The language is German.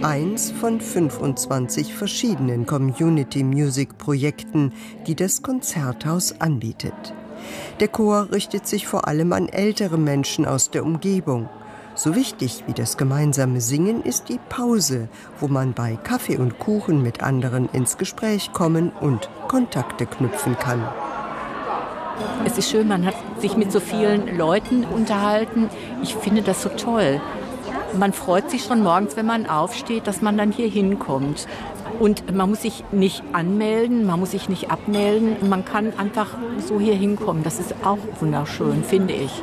eins von 25 verschiedenen Community-Music-Projekten, die das Konzerthaus anbietet. Der Chor richtet sich vor allem an ältere Menschen aus der Umgebung. So wichtig wie das gemeinsame Singen ist die Pause, wo man bei Kaffee und Kuchen mit anderen ins Gespräch kommen und Kontakte knüpfen kann. Es ist schön, man hat sich mit so vielen Leuten unterhalten. Ich finde das so toll. Man freut sich schon morgens, wenn man aufsteht, dass man dann hier hinkommt. Und man muss sich nicht anmelden, man muss sich nicht abmelden. Man kann einfach so hier hinkommen. Das ist auch wunderschön, finde ich.